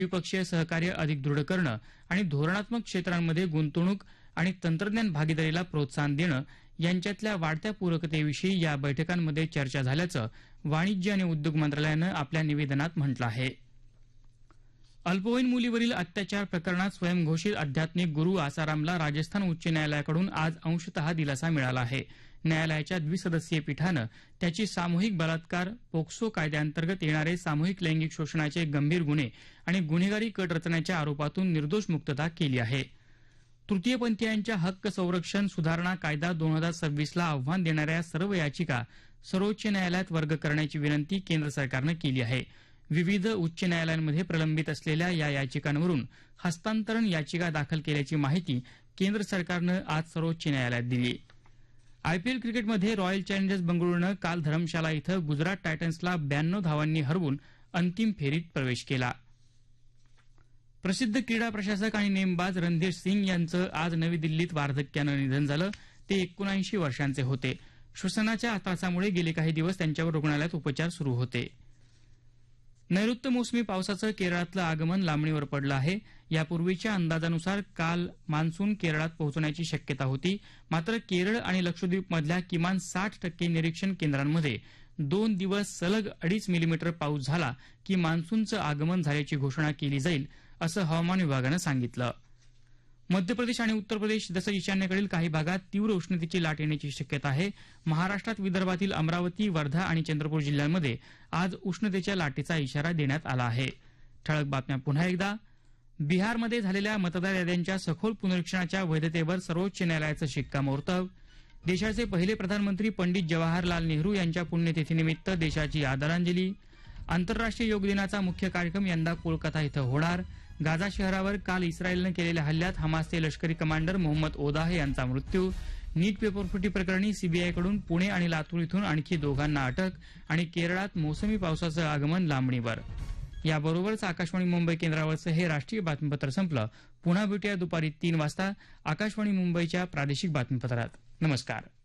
द्विपक्षीय सहकार्य अधिक दृढ करणं आणि धोरणात्मक क्षेत्रांमध्ये गुंतवणूक आणि तंत्रज्ञान भागीदारीला प्रोत्साहन देणं यांच्यातल्या वाढत्या पूरकतेविषयी या बैठकांमध्ये चर्चा झाल्याचं वाणिज्य आणि उद्योग मंत्रालयानं आपल्या निवेदनात म्हटलं आहे. अल्पवयीन मुलीवरील अत्याचार प्रकरणात स्वयंघोषित आध्यात्मिक गुरु आसारामला राजस्थान उच्च न्यायालयाकडून आज अंशतः दिलासा मिळाला आहे. न्यायालयाच्या द्विसदस्यीय पीठानं त्याची सामूहिक बलात्कार, पोक्सो कायद्याअंतर्गत येणारे सामूहिक लैंगिक शोषणाचे गंभीर गुन्हे आणि गुन्हेगारी कट रचण्याच्या आरोपातून निर्दोष मुक्तता केली आहे. तृतीयपंथीयांच्या हक्क संरक्षण सुधारणा कायदा 2026ला आव्हान देणाऱ्या सर्व याचिका सर्वोच्च न्यायालयात वर्ग करण्याची विनंती केंद्र सरकारनं केली आहे. विविध उच्च न्यायालयांमध्ये प्रलंबित असलेल्या या याचिकांवरून हस्तांतरण याचिका दाखल केल्याची माहिती केंद्र सरकारनं आज सर्वोच्च न्यायालयात दिली. आयपीएल क्रिकेटमध्ये रॉयल चॅलेंजर्स बंगळुरूनं काल धरमशाला इथं गुजरात टायटन्सला 92 धावांनी हरवून अंतिम फेरीत प्रवेश केला. प्रसिद्ध क्रीडा प्रशासक आणि नेमबाज रणधीर सिंग यांचं आज नवी दिल्लीत वार्धक्यानं निधन झालं. ते 79 वर्षांचे होते. श्वसनाच्या त्रासामुळे गेले काही दिवस त्यांच्यावर रुग्णालयात उपचार सुरू होते. नैऋत्य मोसमी पावसाचं केरळातलं आगमन लांबणीवर पडलं आहे. यापूर्वीच्या अंदाजानुसार काल मान्सून केरळात पोहोचण्याची शक्यता होती. मात्र केरळ आणि लक्षद्वीपमधल्या किमान 60% निरीक्षण केंद्रांमध्ये 2 दिवस सलग 2.5 मिलीमीटर पाऊस झाला की मान्सूनचं आगमन झाल्याची घोषणा केली जाईल असं हवामान विभागानं सांगितलं. मध्य प्रदेश आणि उत्तर प्रदेश तसंच ईशान्येकडील काही भागात तीव्र उष्णतेची लाट येण्याची शक्यता आहे. महाराष्ट्रात विदर्भातील अमरावती, वर्धा आणि चंद्रपूर जिल्ह्यांमध्ये आज उष्णतेच्या लाटेचा इशारा देण्यात आला आहे. ठळक बातम्या पुन्हा एकदा. बिहारमध्ये झालेल्या मतदार याद्यांच्या सखोल पुनरीक्षणाच्या वैधतेवर सर्वोच्च न्यायालयाचं शिक्कामोर्तब. देशाचे पहिले प्रधानमंत्री पंडित जवाहरलाल नेहरू यांच्या पुण्यतिथीनिमित्त देशाची आदरांजली. आंतरराष्ट्रीय योग दिनाचा मुख्य कार्यक्रम यंदा कोलकाता इथं होणार. गाझा शहरावर काल इस्रायलनं केलेल्या हल्ल्यात हमासचे लष्करी कमांडर मोहम्मद ओदाह यांचा मृत्यू. नीट पेपरफुटी प्रकरणी सीबीआयकडून पुणे आणि लातूर इथून आणखी 2 अटक. आणि केरळात मोसमी पावसाचं आगमन लांबणीवर. याबरोबरच आकाशवाणी मुंबई केंद्रावरचं हे राष्ट्रीय बातमीपत्र संपलं. पुन्हा भेटूया दुपारी 3 वाजता आकाशवाणी मुंबईच्या प्रादेशिक बातमीपत्रात. नमस्कार.